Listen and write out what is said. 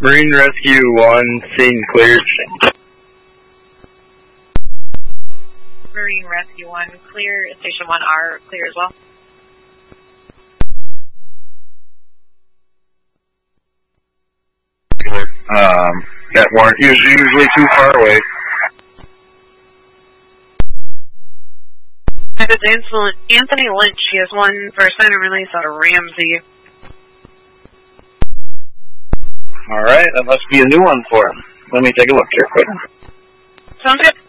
Marine Rescue 1, scene cleared. Marine Rescue 1, clear. Station 1R, clear as well. That weren't usually too far away. It's Anthony Lynch. He has one for sign and release out of Ramsey. Alright, that must be a new one for him. Let me take a look here quick. Sounds good.